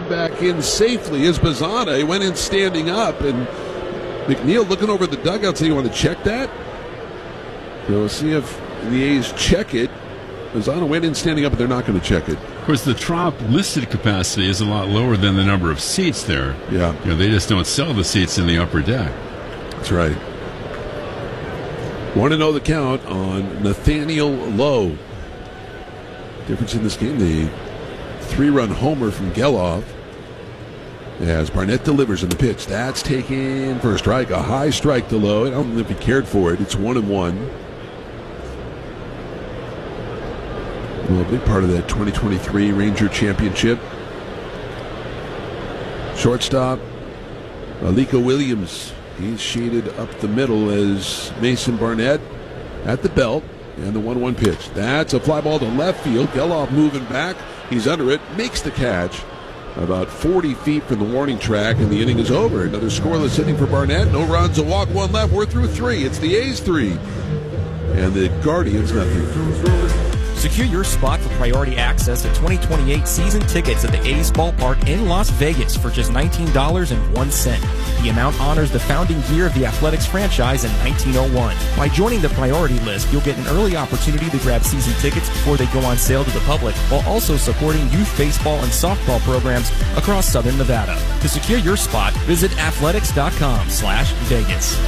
come back in safely as Bazzana. He went in standing up, and McNeil looking over the dugout saying, you want to check that? We'll see if the A's check it. Bazzana went in standing up, but they're not going to check it. Of course, the Trop listed capacity is a lot lower than the number of seats there. Yeah. They just don't sell the seats in the upper deck. That's right. Want to know the count on Nathaniel Lowe. Difference in this game, the 3-run homer from Geloff. As Barnett delivers in the pitch. That's taken for a strike. A high strike to Lowe. I don't know if he cared for it. It's 1-1. Well, a big part of that 2023 Ranger Championship. Shortstop, Aliko Williams. He's shaded up the middle as Mason Barnett at the belt. And the 1-1 pitch. That's a fly ball to left field. Geloff moving back. He's under it. Makes the catch. About 40 feet from the warning track, and the inning is over. Another scoreless inning for Barnett. No runs, a walk, one left. We're through 3. It's the A's 3. And the Guardians nothing. Secure your spot for priority access to 2028 season tickets at the A's Ballpark in Las Vegas for just $19.01. The amount honors the founding year of the Athletics franchise in 1901. By joining the priority list, you'll get an early opportunity to grab season tickets before they go on sale to the public, while also supporting youth baseball and softball programs across Southern Nevada. To secure your spot, visit athletics.com/Vegas.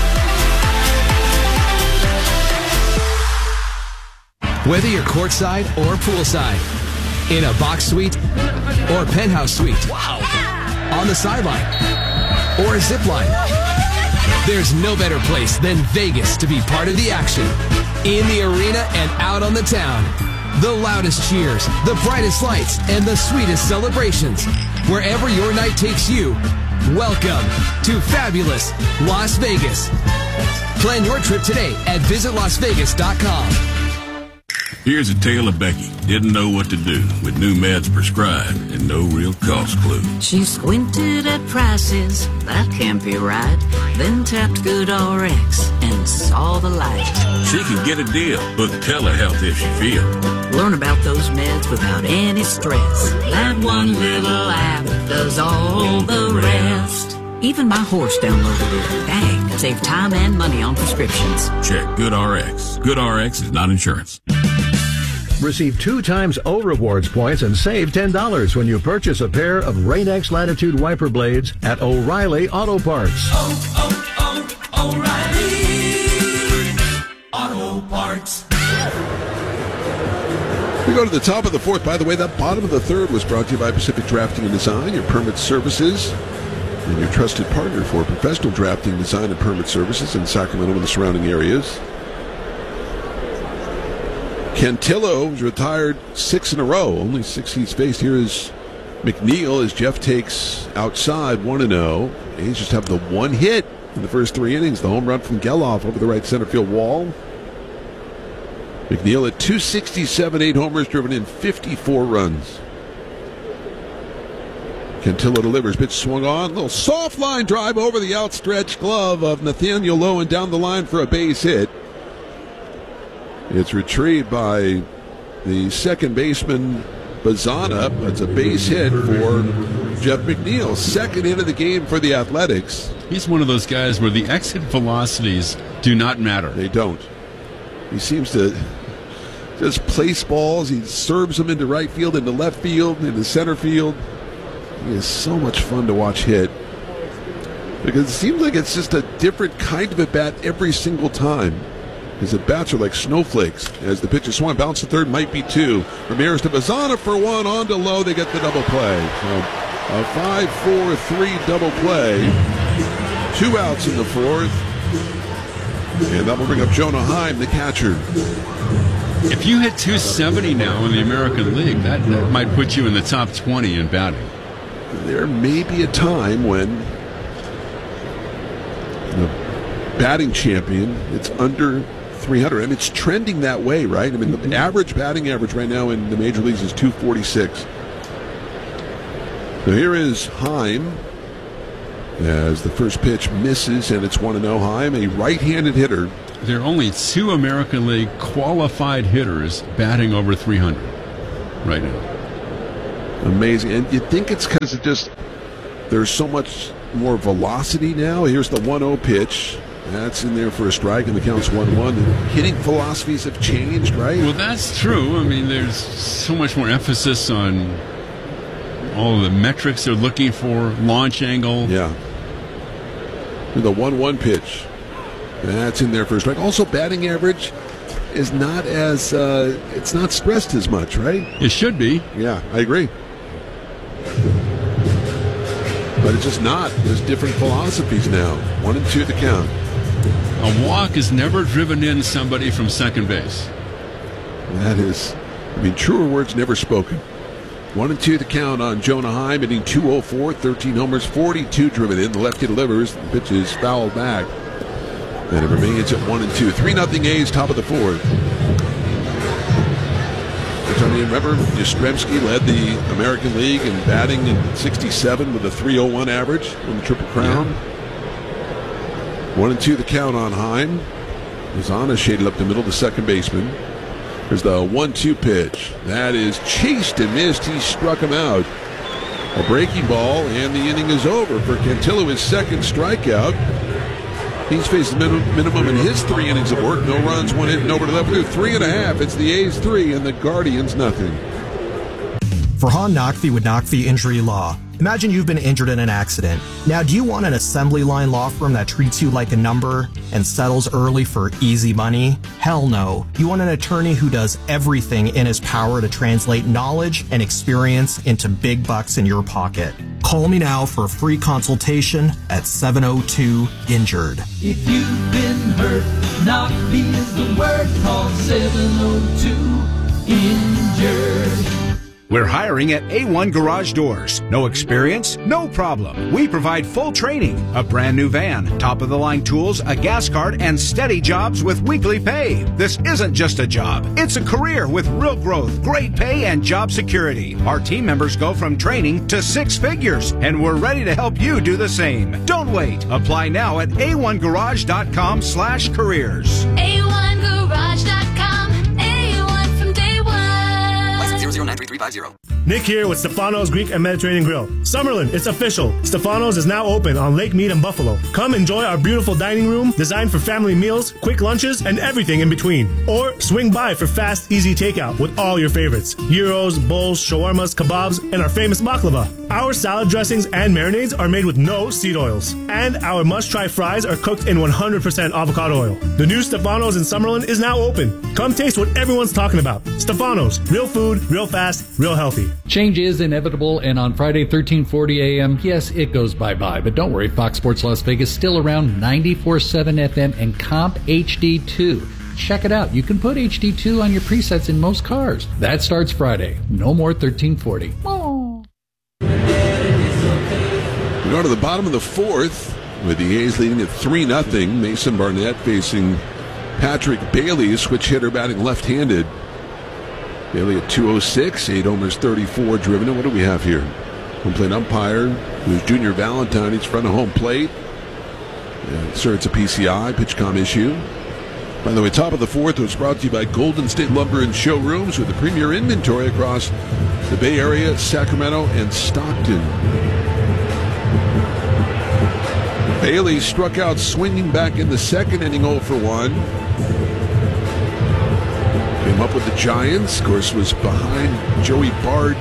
Whether you're courtside or poolside, in a box suite or penthouse suite, wow, on the sideline or a zip line, there's no better place than Vegas to be part of the action. In the arena and out on the town, the loudest cheers, the brightest lights, and the sweetest celebrations. Wherever your night takes you, welcome to fabulous Las Vegas. Plan your trip today at visitlasvegas.com. Here's a tale of Becky. Didn't know what to do with new meds prescribed and no real cost clue. She squinted at prices, that can't be right. Then tapped GoodRx and saw the light. She could get a deal, book telehealth if she feel. Learn about those meds without any stress. That one little app does all the rest. Even my horse downloaded it. Dang, save time and money on prescriptions. Check GoodRx. GoodRx is not insurance. Receive 2 times O Rewards points and save $10 when you purchase a pair of Rain-X Latitude wiper blades at O'Reilly Auto Parts. O'Reilly Auto Parts. We go to the top of the 4th. By the way, that bottom of the 3rd was brought to you by Pacific Drafting and Design, your permit services, and your trusted partner for professional drafting, design, and permit services in Sacramento and the surrounding areas. Cantillo has retired 6 in a row. Only 6 he's faced. Here is McNeil as Jeff takes outside 1-0. A's just have the 1 hit in the first 3 innings. The home run from Geloff over the right center field wall. McNeil at 267, 8 homers, driven in 54 runs. Cantillo delivers. Pitch swung on. Little soft line drive over the outstretched glove of Nathaniel Lowe and down the line for a base hit. It's retrieved by the second baseman, Bazzana. It's a base hit for Jeff McNeil. Second hit of the game for the Athletics. He's one of those guys where the exit velocities do not matter. They don't. He seems to just place balls. He serves them into right field, into left field, into center field. He is so much fun to watch hit, because it seems like it's just a different kind of at bat every single time. His at-bats are like snowflakes. As the pitch is swung, bounce to third, might be 2. Ramirez to Bazzana for 1, on to Lowe. They get the double play. So a 5-4-3 double play. 2 outs in the 4th. And that will bring up Jonah Heim, the catcher. If you hit 270 now in the American League, that might put you in the top 20 in batting. There may be a time when the batting champion, it's under 300, and it's trending that way, right? I mean, the average batting average right now in the major leagues is 246. So here is Heim as the first pitch misses, and it's 1-0. Heim, a right-handed hitter. There are only 2 American League qualified hitters batting over 300 right now. Amazing. And you think it's because there's so much more velocity now. Here's the 1-0 pitch. That's in there for a strike, and the count's 1-1. Hitting philosophies have changed, right? Well, that's true. I mean, there's so much more emphasis on all the metrics they're looking for, launch angle. Yeah. The 1-1 pitch. That's in there for a strike. Also, batting average is not as, it's not stressed as much, right? It should be. Yeah, I agree. But it's just not. There's different philosophies now. 1-2 the count. A walk has never driven in somebody from second base. That is, truer words never spoken. 1-2 the count on Jonah Heim, hitting .204, 13 homers, 42 driven in. The lefty delivers. The pitch is fouled back. And it remains at 1-2. 3-0 A's, top of the fourth. Remember, Yastrzemski led the American League in batting in 67 with a .301 average in the Triple Crown. Yeah. 1-2 the count on Heim. Lozano shaded up the middle to second baseman. There's the 1-2 pitch. That is chased and missed. He struck him out. A breaking ball, and the inning is over for Cantillo, his second strikeout. He's faced the minimum in his 3 innings of work. No runs, 1 hit, nobody left. 3.5. It's the A's 3 and the Guardians nothing. Farhan Naqvi with Naqvi Injury Law. Imagine you've been injured in an accident. Now, do you want an assembly line law firm that treats you like a number and settles early for easy money? Hell no. You want an attorney who does everything in his power to translate knowledge and experience into big bucks in your pocket. Call me now for a free consultation at 702-INJURED. If you've been hurt, Naqvi is the word. Call 702-INJURED. We're hiring at A1 Garage Doors. No experience? No problem. We provide full training, a brand new van, top-of-the-line tools, a gas card, and steady jobs with weekly pay. This isn't just a job. It's a career with real growth, great pay, and job security. Our team members go from training to 6 figures, and we're ready to help you do the same. Don't wait. Apply now at a1garage.com/careers. A1garage.com. A1 from day one. License 0093350. Nick here with Stefano's Greek and Mediterranean Grill. Summerlin, it's official. Stefano's is now open on Lake Mead in Buffalo. Come enjoy our beautiful dining room designed for family meals, quick lunches, and everything in between. Or swing by for fast, easy takeout with all your favorites. Gyros, bowls, shawarmas, kebabs, and our famous baklava. Our salad dressings and marinades are made with no seed oils. And our must-try fries are cooked in 100% avocado oil. The new Stefano's in Summerlin is now open. Come taste what everyone's talking about. Stefano's, real food, real fast, real healthy. Change is inevitable, and on Friday, 1340 a.m., yes, it goes bye-bye. But don't worry, Fox Sports Las Vegas still around 94.7 FM and Comp HD2. Check it out. You can put HD2 on your presets in most cars. That starts Friday. No more 1340. Oh. We go to the bottom of the fourth with the A's leading at 3-0. Mason Barnett facing Patrick Bailey, switch hitter batting left-handed. Bailey at 206, 8 homers, 34 driven. And what do we have here? Home plate umpire, who's Junior Valentine. He's front of home plate. Yeah, sir, it's a PCI, PitchCom issue. By the way, top of the fourth was brought to you by Golden State Lumber and Showrooms with the premier inventory across the Bay Area, Sacramento, and Stockton. Bailey struck out swinging back in the second inning, 0 for 1. Came up with the Giants. Of course, was behind Joey Bart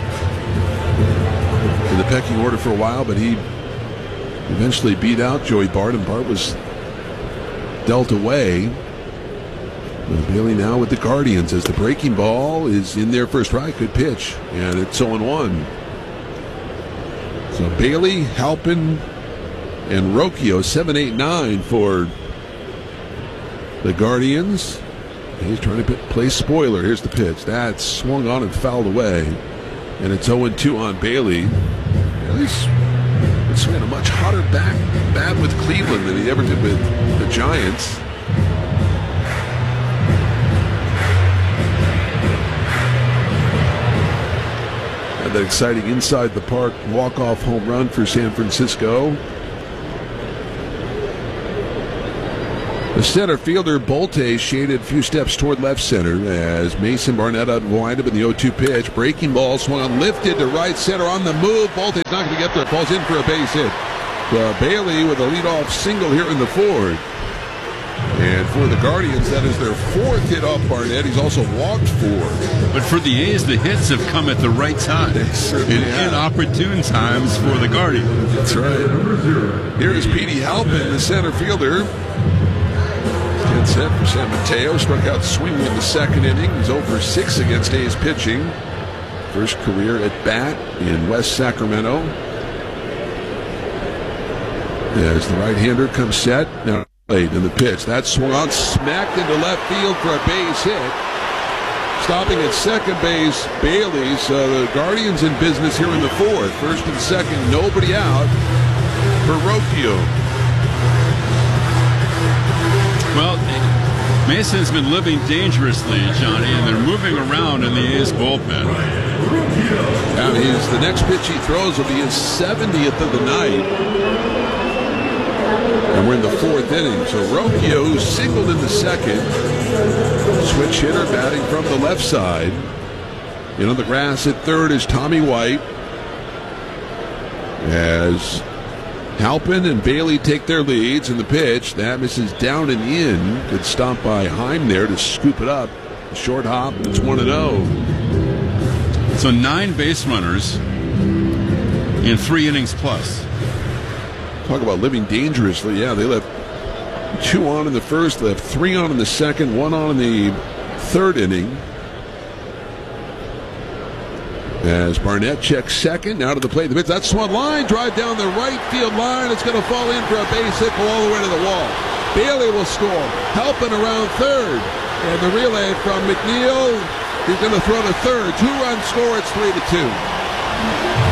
in the pecking order for a while, but he eventually beat out Joey Bart, and Bart was dealt away. And Bailey now with the Guardians as the breaking ball is in there for a strike. Good pitch, and it's 0-1. So Bailey, Halpin, and Rocchio, 7-8-9 for the Guardians. He's trying to play spoiler. Here's the pitch. That's swung on and fouled away. And it's 0-2 on Bailey. Bailey's been swinging a much hotter bat with Cleveland than he ever did with the Giants. Had that exciting inside the park walk-off home run for San Francisco. The The center fielder, Bolte, shaded a few steps toward left center as Mason Barnett unwind up in the 0-2 pitch. Breaking ball swung on, lifted to right center on the move. Bolte's not going to get there. Falls in for a base hit. Bailey with a leadoff single here in the fourth. And for the Guardians, that is their fourth hit off Barnett. He's also walked 4. But for the A's, the hits have come at the right time. In inopportune times for the Guardians. That's right. Here is Petey Halpin, the center fielder. Get set for San Mateo. Struck out swinging in the second inning. He's 0-6 against A's pitching. First career at bat in West Sacramento. As the right-hander comes set. Now late in the pitch. That swung on, smacked into left field for a base hit. Stopping at second base, Bailey. So the Guardians in business here in the fourth. First and second, nobody out for Rocchio. Well, Mason's been living dangerously, Johnny, and they're moving around in the A's bullpen. Now the next pitch he throws will be his 70th of the night. And we're in the fourth inning. So Rocchio, who singled in the second, switch hitter batting from the left side. In on the grass at third is Tommy White. As Halpin and Bailey take their leads in the pitch. That misses down and in. Good stop by Heim there to scoop it up. A short hop. It's 1-0. So 9 base runners in 3 innings plus. Talk about living dangerously. Yeah, they left 2 on in the first, left 3 on in the second, 1 on in the third inning. As Barnett checks second, now to the plate. That swung line, drive down the right field line. It's going to fall in for a base hit, go all the way to the wall. Bailey will score, helping around third. And the relay from McNeil, he's going to throw to third. 2-run score, it's 3-2.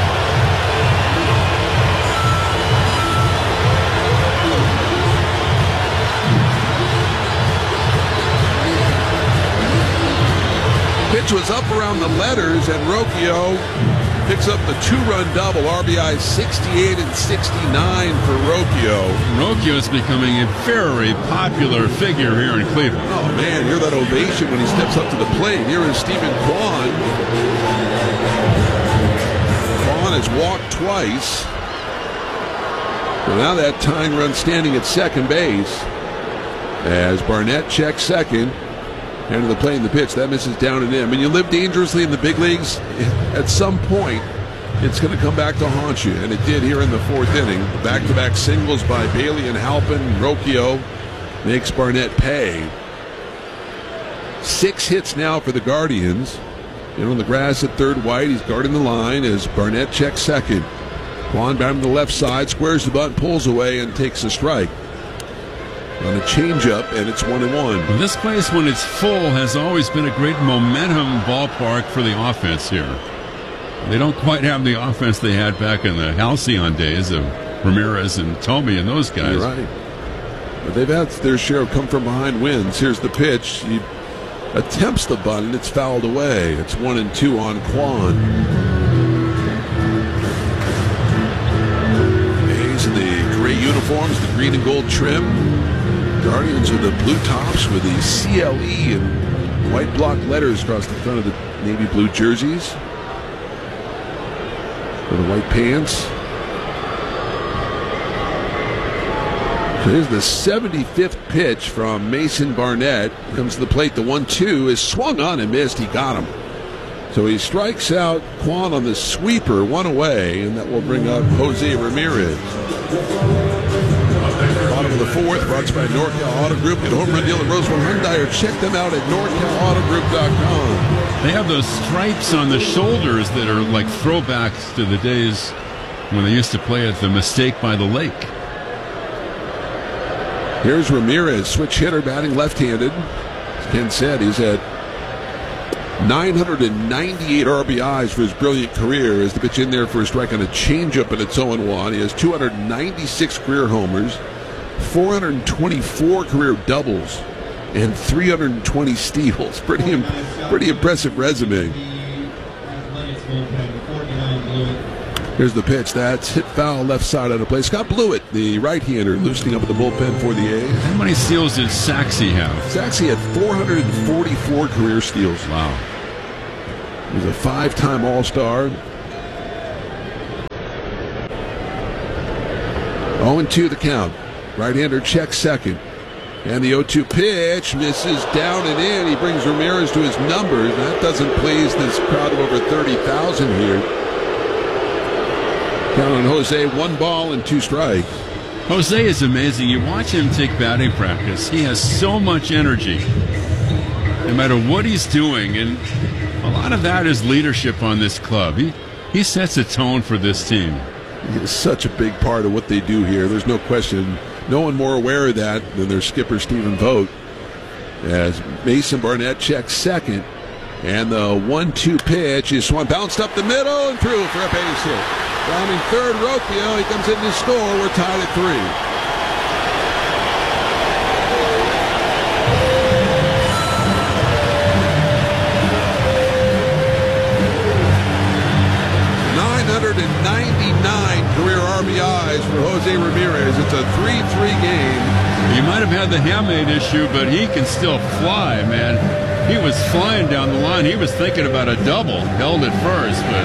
Pitch was up around the letters, and Rocchio picks up the 2-run double. RBI 68 and 69 for Rocchio. Rocchio is becoming a very popular figure here in Cleveland. Oh, man, hear that ovation when he steps up to the plate. Here is Stephen Kwan. Kwan has walked twice. So now that tying run standing at second base as Barnett checks second. Hand to the plate in the pitch. That misses down and in. When you live dangerously in the big leagues, at some point, it's going to come back to haunt you. And it did here in the fourth inning. Back-to-back singles by Bailey and Halpin. Rocchio makes Barnett pay. 6 hits now for the Guardians. In on the grass at third, White. He's guarding the line as Barnett checks second. Kwan down to the left side, squares the bunt, pulls away, and takes a strike. On a changeup, and it's 1-1. Well, this place, when it's full, has always been a great momentum ballpark for the offense here. They don't quite have the offense they had back in the halcyon days of Ramirez and Tomey and those guys. You're right. But they've had their share of come-from-behind wins. Here's the pitch. He attempts the bunt, and it's fouled away. It's 1-2 on Kwan. A's in the gray uniforms, the green and gold trim. Guardians with the blue tops with the CLE and white block letters across the front of the navy blue jerseys. With the white pants. So here's the 75th pitch from Mason Barnett. Comes to the plate. The 1-2 is swung on and missed. He got him. So he strikes out Kwan on the sweeper, 1 away, and that will bring up Jose Ramirez. Bottom of the fourth, brought to you by NorCal Auto Group. Get a home run deal at Roseville Hyundai or check them out at NorCalAutoGroup.com. They have those stripes on the shoulders that are like throwbacks to the days when they used to play at the Mistake by the Lake. Here's Ramirez, switch hitter, batting left-handed. As Ken said, he's had 998 RBIs for his brilliant career. As the pitch in there for a strike on a changeup, and it's 0-1. He has 296 career homers, 424 career doubles, and 320 steals. Pretty impressive resume. Here's the pitch. That's hit foul left side of the play. Scott Blewett, the right-hander, loosening up in the bullpen for the A's. How many steals did Saxey have? Saxey had 444 career steals. Wow. He's a 5-time All-Star. 0-2 the count. Right-hander checks second. And the 0-2 pitch misses down and in. He brings Ramirez to his numbers. That doesn't please this crowd of over 30,000 here. Count on Jose, 1 ball and 2 strikes. Jose is amazing. You watch him take batting practice. He has so much energy, no matter what he's doing. And a lot of that is leadership on this club. He sets a tone for this team. He is such a big part of what they do here. There's no question. No one more aware of that than their skipper, Stephen Vogt. As Mason Barnett checks second. And the 1-2 pitch is swung, bounced up the middle and through for a base hit. Rounding third, Rocchio. He comes in to score. We're tied at 3. Career RBIs for Jose Ramirez. It's a 3-3 game. He might have had the hamate issue, but he can still fly, man. He was flying down the line. He was thinking about a double. Held it first, but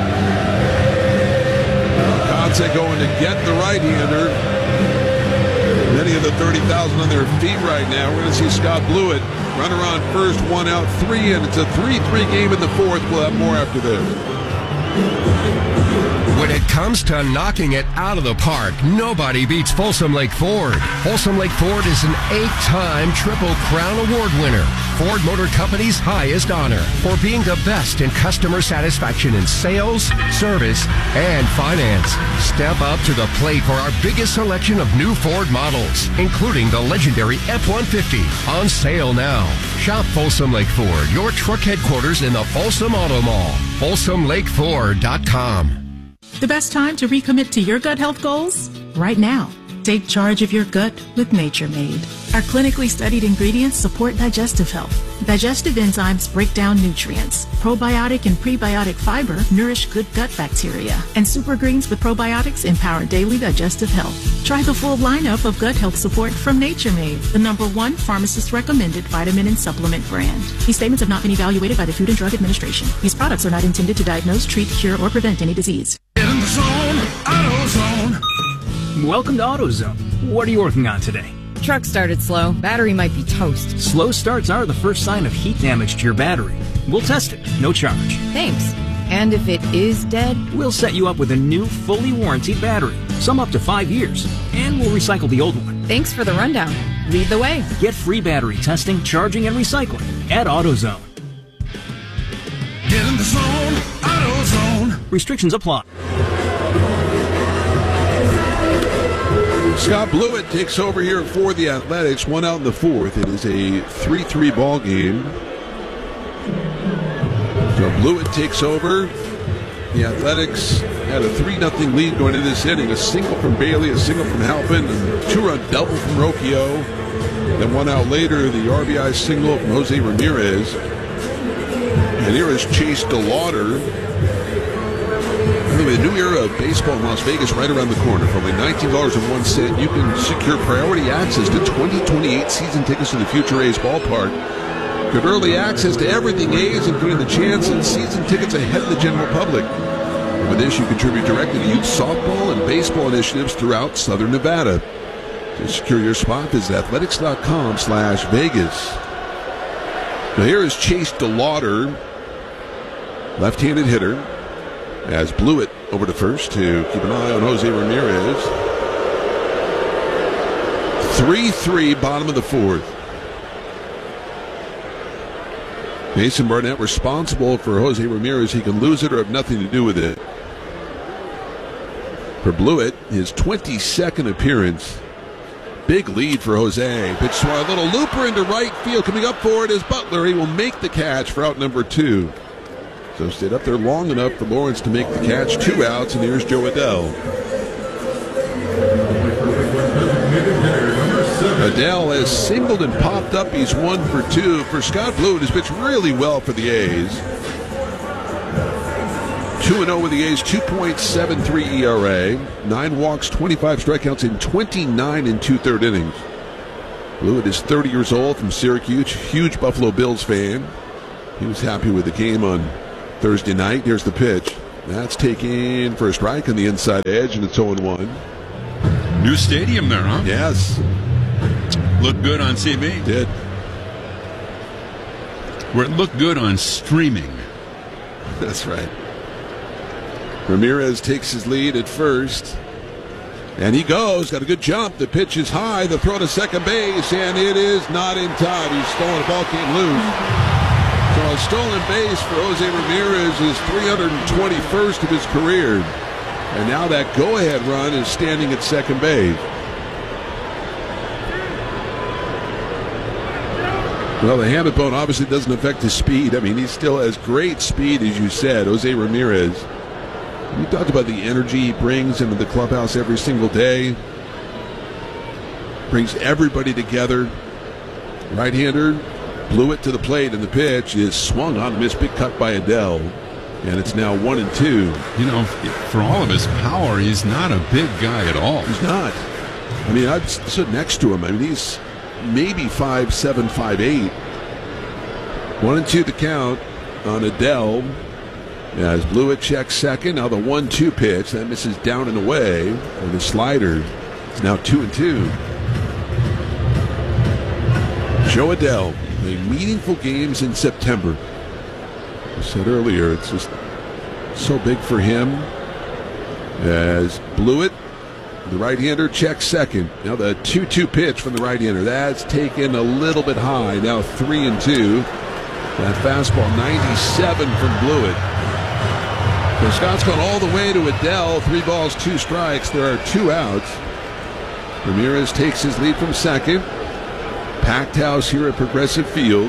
Conce going to get the right-hander. Many of the 30,000 on their feet right now. We're going to see Scott Blewett. Runner on first, 1 out, 3, and it's a 3-3 game in the 4th. We'll have more after this. When it comes to knocking it out of the park, nobody beats Folsom Lake Ford. Folsom Lake Ford is an 8-time Triple Crown Award winner, Ford Motor Company's highest honor for being the best in customer satisfaction in sales, service, and finance. Step up to the plate for our biggest selection of new Ford models, including the legendary F-150, on sale now. Shop Folsom Lake Ford, your truck headquarters in the Folsom Auto Mall. FolsomLakeFord.com. The best time to recommit to your gut health goals? Right now. Take charge of your gut with Nature Made. Our clinically studied ingredients support digestive health. Digestive enzymes break down nutrients. Probiotic and prebiotic fiber nourish good gut bacteria. And super greens with probiotics empower daily digestive health. Try the full lineup of gut health support from Nature Made, the #1 pharmacist-recommended vitamin and supplement brand. These statements have not been evaluated by the Food and Drug Administration. These products are not intended to diagnose, treat, cure, or prevent any disease. Get in the zone, AutoZone. Welcome to AutoZone. What are you working on today? Truck started slow. Battery might be toast. Slow starts are the first sign of heat damage to your battery. We'll test it, no charge. Thanks. And if it is dead? We'll set you up with a new, fully warranted battery, some up to 5 years, and we'll recycle the old one. Thanks for the rundown. Lead the way. Get free battery testing, charging, and recycling at AutoZone. Get in the zone, AutoZone. Restrictions apply. Scott Blewett takes over here for the Athletics. 1 out in the 4th. It is a 3-3 ball game. So Blewett takes over. The Athletics had a 3-0 lead going into this inning. A single from Bailey, a single from Halpin, and a 2-run double from Rocchio. Then 1 out later, the RBI single from Jose Ramirez. And here is Chase DeLauder. Anyway, the new era of baseball in Las Vegas right around the corner. For only $19.01, you can secure priority access to 2028 season tickets to the future A's ballpark. Get early access to everything A's, including the chance and season tickets ahead of the general public. And with this, you contribute directly to youth softball and baseball initiatives throughout Southern Nevada. To secure your spot, visit athletics.com/Vegas. Now here is Chase DeLauder, left-handed hitter. As Blewett over to first to keep an eye on Jose Ramirez. 3-3, bottom of the 4th. Mason Barnett responsible for Jose Ramirez. He can lose it or have nothing to do with it. For Blewett, his 22nd appearance. Big lead for Jose. Pitch swung, a little looper into right field. Coming up for it is Butler. He will make the catch for out number 2. So stayed up there long enough for Lawrence to make the catch. 2 outs, and here's Joe Adell. Adell has singled and popped up. He's 1 for 2. For Scott Blewett, has pitched really well for the A's. 2 2-0 with the A's, 2.73 ERA, 9 walks, 25 strikeouts in 29 and 2/3 innings. Blewett is 30 years old from Syracuse, huge Buffalo Bills fan. He was happy with the game on Thursday night. Here's the pitch. That's taken for a strike on the inside edge, and it's 0-1. New stadium there, huh? Yes. Looked good on TV. Did. Where it looked good on streaming. That's right. Ramirez takes his lead at first. And he goes. Got a good jump. The pitch is high. The throw to second base. And it is not in time. He's stolen. The ball came loose. So a stolen base for Jose Ramirez is 321st of his career. And now that go-ahead run is standing at second base. Well, the hamate bone obviously doesn't affect his speed. I mean, he still has great speed, as you said, Jose Ramirez. You talked about the energy he brings into the clubhouse every single day. Brings everybody together. Right-hander, Blewett to the plate, and the pitch is swung on, missed, big cut by Adell. And it's now 1-2. You know, for all of his power, he's not a big guy at all. He's not. I mean, I've stood next to him. I mean, he's maybe 5'7", 5'8". 1-2 the count on Adell. As Blewett checks second. Now the 1-2 pitch. That misses down and away. And the slider is now 2-2. Joe Adell played meaningful games in September. I said earlier, it's just so big for him. As Blewett, the right-hander, checks second. Now the 2-2 pitch from the right-hander. That's taken a little bit high. Now 3-2. That fastball 97 from Blewett. So Scott's gone all the way to Adell. 3 balls, 2 strikes. There are 2 outs. Ramirez takes his lead from second. Packed house here at Progressive Field.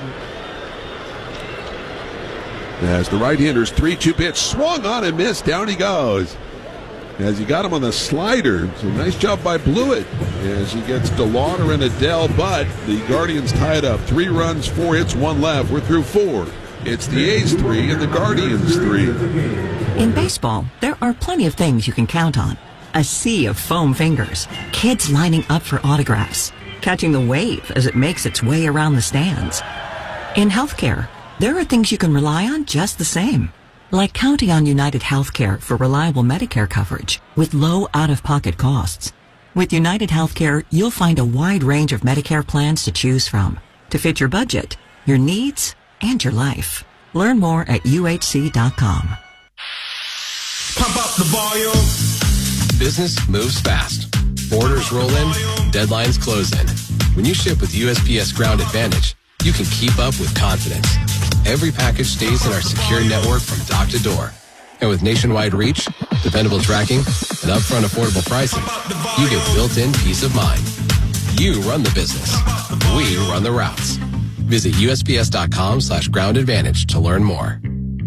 As the right-hander's 3-2 pitch swung on and missed. Down he goes. As he got him on the slider. So nice job by Blewett as he gets DeLauder and Adell, but the Guardians tie it up. 3 runs, 4 hits, 1 left. We're through 4. It's the A's 3 and the Guardians 3. In baseball, there are plenty of things you can count on. A sea of foam fingers, kids lining up for autographs, catching the wave as it makes its way around the stands. In healthcare, there are things you can rely on just the same. Like counting on United Healthcare for reliable Medicare coverage with low out-of-pocket costs. With United Healthcare, you'll find a wide range of Medicare plans to choose from to fit your budget, your needs, and your life. Learn more at UHC.com. Pump up the volume. Business moves fast. Orders roll in, deadlines close in. When you ship with USPS Ground Advantage, you can keep up with confidence. Every package stays in our secure network from dock to door. And with nationwide reach, dependable tracking, and upfront affordable pricing, you get built-in peace of mind. You run the business. We run the routes. Visit USPS.com/Ground Advantage to learn more.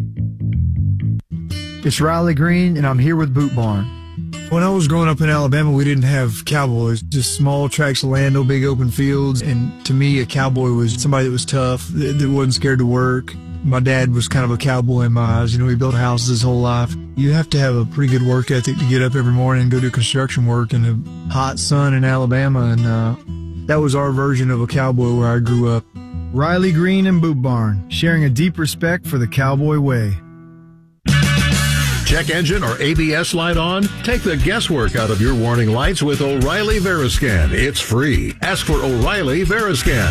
It's Riley Green, and I'm here with Boot Barn. When I was growing up in Alabama, we didn't have cowboys, just small tracts of land, no big open fields. And to me, a cowboy was somebody that was tough, that wasn't scared to work. My dad was kind of a cowboy in my eyes. You know, he built houses his whole life. You have to have a pretty good work ethic to get up every morning and go do construction work in the hot sun in Alabama. And that was our version of a cowboy where I grew up. Riley Green and Boot Barn, sharing a deep respect for the cowboy way. Check engine or ABS light on? Take the guesswork out of your warning lights with O'Reilly Veriscan. It's free. Ask for O'Reilly Veriscan.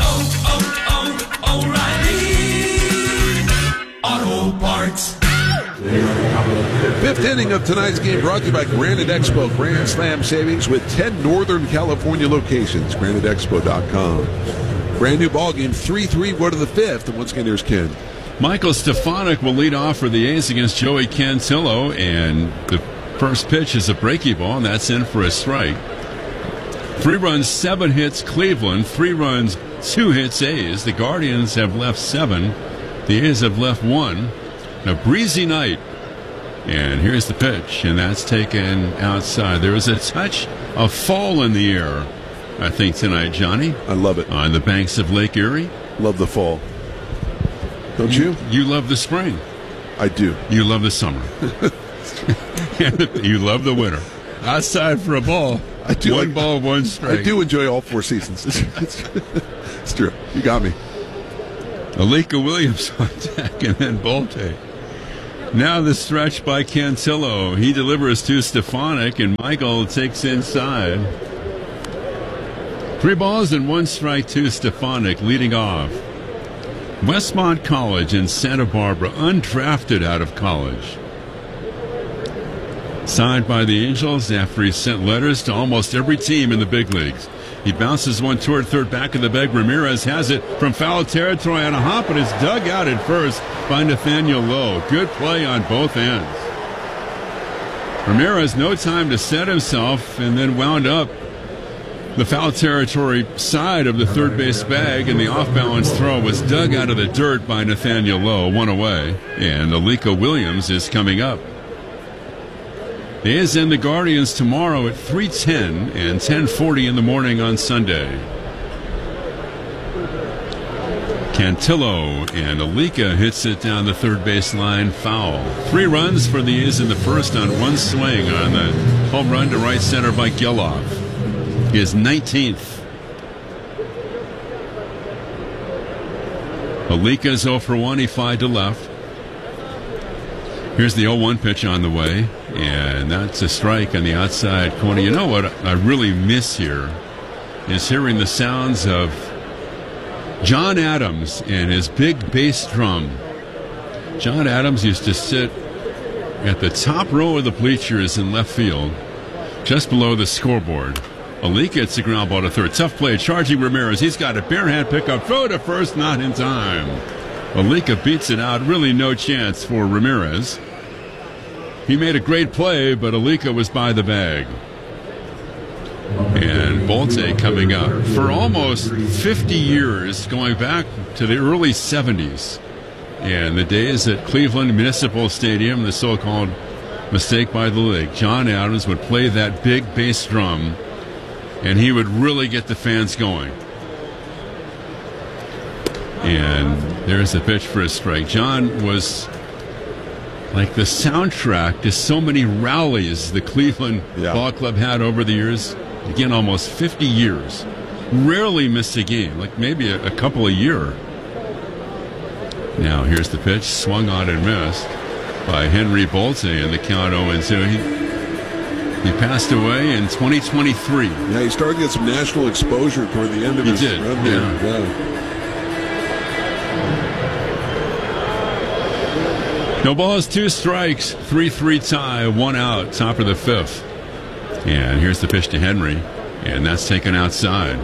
O'Reilly Auto Parts. 5th inning of tonight's game brought to you by Granite Expo. Grand Slam savings with 10 Northern California locations. GraniteExpo.com. Brand new ball game, 3-3. Go to the 5th. And once again, here's Ken. Michael Stefanik will lead off for the A's against Joey Cantillo, and the first pitch is a breaky ball, and that's in for a strike. 3 runs, 7 hits, Cleveland. 3 runs, 2 hits, A's. The Guardians have left 7. The A's have left 1. A breezy night. And here's the pitch, and that's taken outside. There is a touch of fall in the air, I think, tonight, Johnny. I love it. On the banks of Lake Erie. Love the fall. Don't you? You love the spring. I do. You love the summer. You love the winner. Outside for a ball. I do. One ball, one strike. I do enjoy all four seasons. It's true. You got me. Alika Williams on deck, and then Bolte. Now the stretch by Cantillo. He delivers to Stefanik, and Michael takes inside. 3 balls and 1 strike to Stefanik, leading off. Westmont College in Santa Barbara, undrafted out of college. Signed by the Angels after he sent letters to almost every team in the big leagues. He bounces one toward third, back of the bag. Ramirez has it from foul territory on a hop, and it's dug out at first by Nathaniel Lowe. Good play on both ends. Ramirez, no time to set himself, and then wound up the foul territory side of the third base bag, and the off-balance throw was dug out of the dirt by Nathaniel Lowe. 1 away, and Alika Williams is coming up. The A's and the Guardians tomorrow at 3:10 and 10:40 in the morning on Sunday. Cantillo, and Alika hits it down the third baseline, foul. 3 runs for the A's in the first on 1 swing on the home run to right center by Geloff. His 19th. Alika's 0 for 1. He flied to left. Here's the 0-1 pitch on the way, and that's a strike on the outside corner. You know what I really miss here is hearing the sounds of John Adams and his big bass drum. John Adams used to sit at the top row of the bleachers in left field, just below the scoreboard. Alika gets the ground ball to third. Tough play, charging Ramirez. He's got a bare hand pickup. Throw to first, not in time. Alika beats it out. Really no chance for Ramirez. He made a great play, but Alika was by the bag. And Bolte coming up. For almost 50 years, going back to the early 70s, and the days at Cleveland Municipal Stadium, the so-called mistake by the league, John Adams would play that big bass drum, and he would really get the fans going. And there's the pitch for a strike. John was like the soundtrack to so many rallies the Cleveland Ball Club had over the years. Again, almost 50 years. Rarely missed a game, like maybe a couple a year. Now here's the pitch, swung on and missed by Henry Bolte, and the count 0-2. He passed away in 2023. Yeah, he started to get some national exposure toward the end of his run there. Yeah. No balls, 2 strikes, 3-3 tie, 1 out, top of the 5th. And here's the pitch to Henry, and that's taken outside.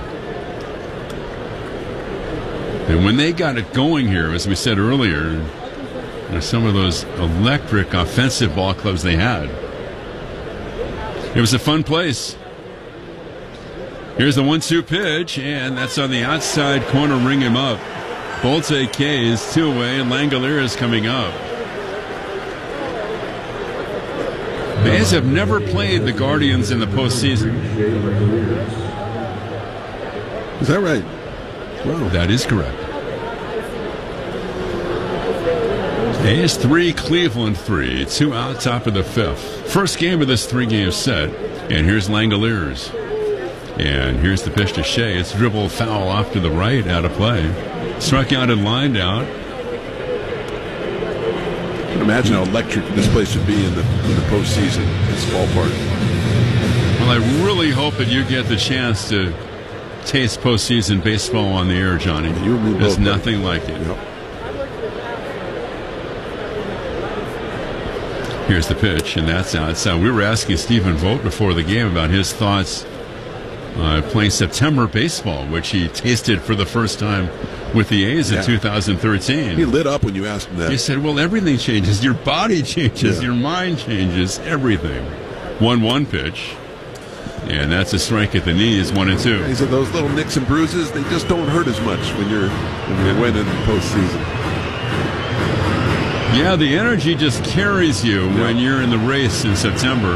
And when they got it going here, as we said earlier, some of those electric offensive ball clubs they had, it was a fun place. Here's the 1-2 pitch, and that's on the outside corner, ring him up. Bolte K's 2 away, and Langeliers is coming up. The A's have never played the Guardians in the postseason. Is that right? Wow. That is correct. A's 3, Cleveland 3. 2 out, top of the 5th. First game of this 3-game set. And here's Langeliers. And here's the pitch to Shea. It's dribbled foul off to the right, out of play. Struck out and lined out. I can imagine how electric this place would be in the postseason, this ballpark. Well, I really hope that you get the chance to taste postseason baseball on the air, Johnny. There's nothing like it. Yep. Here's the pitch, and that's outside. We were asking Stephen Vogt before the game about his thoughts playing September baseball, which he tasted for the first time with the A's in 2013. He lit up when you asked him that. He said, well, everything changes. Your body changes. Your mind changes. Everything. 1-1 pitch. And that's a strike at the knees, 1-2. He said those little nicks and bruises, they just don't hurt as much when you're winning in the postseason. Yeah, the energy just carries you when you're in the race in September.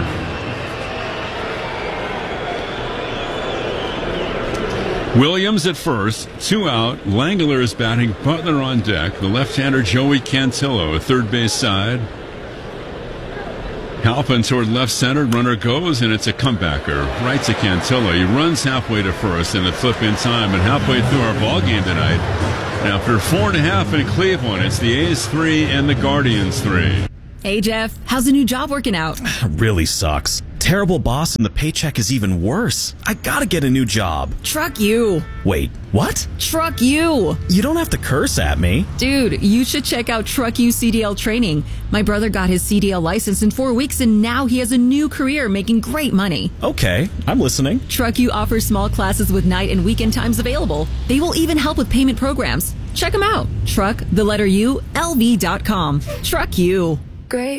Williams at first, 2 out. Langeliers batting, Butler on deck. The left-hander Joey Cantillo, third base side. Halpin toward left center. Runner goes, and it's a comebacker. Right to Cantillo. He runs halfway to first in a flip in time, and halfway through our ball game tonight. After 4.5 in Cleveland, it's the A's 3 and the Guardians 3. Hey, Jeff. How's the new job working out? Really sucks. Terrible boss, and the paycheck is even worse. I gotta get a new job. Truck you. Wait, what? Truck you. You don't have to curse at me. Dude, you should check out Truck You CDL training. My brother got his CDL license in 4 weeks, and now he has a new career making great money. Okay, I'm listening. Truck You offers small classes with night and weekend times available. They will even help with payment programs. Check them out. Truck, the letter U, LV.com. Truck You. Great.